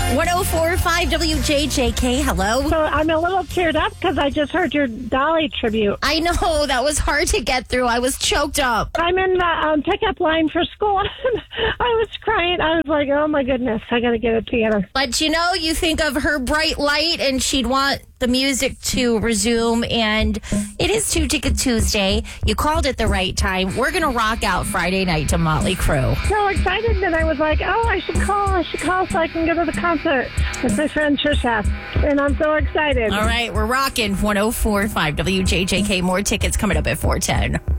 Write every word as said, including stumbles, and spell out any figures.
one oh four point five W J J K, hello. So I'm a little teared up because I just heard your Dolly tribute. I know, that was hard to get through. I was choked up. I'm in the um, pickup line for school. I was crying. I was like, oh, my goodness, I got to get it together. But, you know, you think of her bright light, and she'd want the music to resume, and it is Two Ticket Tuesday. You called at the right time. We're going to rock out Friday night to Motley Crue. So excited that I was like, oh, I should call. I should call so I can go to the concert with my friend Trisha. And I'm so excited. All right, we're rocking one oh four point five W J J K. More tickets coming up at four ten.